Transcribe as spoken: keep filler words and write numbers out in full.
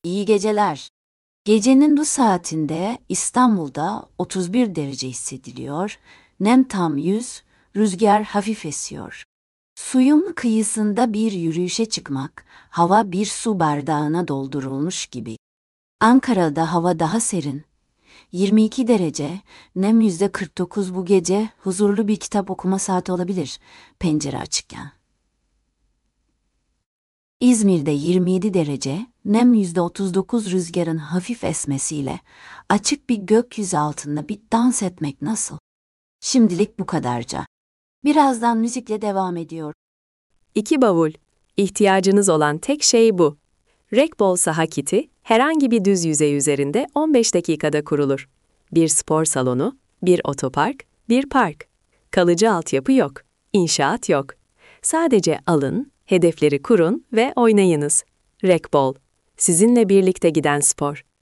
İyi geceler. Gecenin bu saatinde İstanbul'da otuz bir derece hissediliyor, nem tam yüz, rüzgar hafif esiyor. Suyun kıyısında bir yürüyüşe çıkmak, hava bir su bardağına doldurulmuş gibi. Ankara'da hava daha serin. yirmi iki derece, nem yüzde kırk dokuz bu gece huzurlu bir kitap okuma saati olabilir, pencere açıkken. İzmir'de yirmi yedi derece, nem yüzde otuz dokuz rüzgarın hafif esmesiyle açık bir gökyüzü altında bir dans etmek nasıl? Şimdilik bu kadarca. Birazdan müzikle devam ediyor. İki bavul. İhtiyacınız olan tek şey bu. Rekbol saha kiti, herhangi bir düz yüzey üzerinde on beş dakikada kurulur. Bir spor salonu, bir otopark, bir park. Kalıcı altyapı yok, inşaat yok. Sadece alın, hedefleri kurun ve oynayınız. Rekbol, sizinle birlikte giden spor.